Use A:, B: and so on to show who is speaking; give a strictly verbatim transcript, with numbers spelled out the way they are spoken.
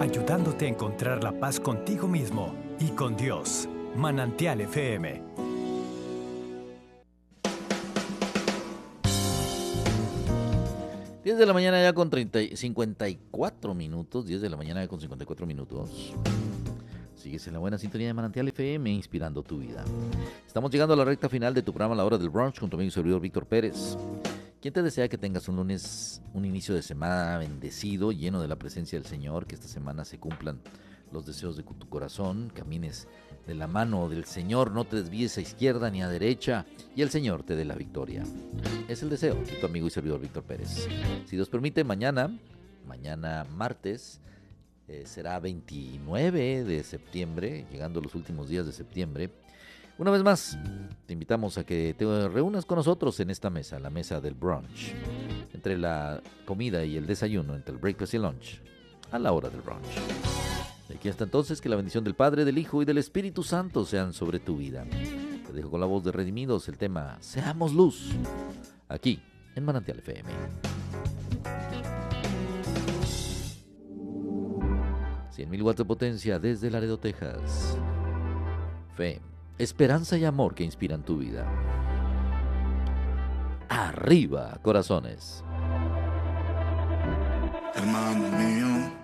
A: ayudándote a encontrar la paz contigo mismo y con Dios. Manantial F M.
B: diez de la mañana ya con treinta, cincuenta y cuatro minutos, diez de la mañana ya con cincuenta y cuatro minutos. Sigues en la buena sintonía de Manantial F M, inspirando tu vida. Estamos llegando a la recta final de tu programa La Hora del Brunch, junto a mi servidor Víctor Pérez. ¿Quién te desea que tengas un lunes, un inicio de semana bendecido, lleno de la presencia del Señor, que esta semana se cumplan los deseos de tu corazón, camines de la mano del Señor, no te desvíes a izquierda ni a derecha, y el Señor te dé la victoria? Es el deseo de tu amigo y servidor Víctor Pérez. Si Dios permite, mañana, mañana martes, eh, será veintinueve de septiembre, llegando a los últimos días de septiembre. Una vez más, te invitamos a que te reúnas con nosotros en esta mesa, la mesa del brunch, entre la comida y el desayuno, entre el breakfast y el lunch, a la hora del brunch. De aquí hasta entonces, que la bendición del Padre, del Hijo y del Espíritu Santo sean sobre tu vida. Te dejo con la voz de Redimidos el tema Seamos Luz, aquí en Manantial F M. cien mil watts de potencia desde Laredo, Texas. Fe, esperanza y amor que inspiran tu vida. Arriba, corazones.
C: Hermano mío,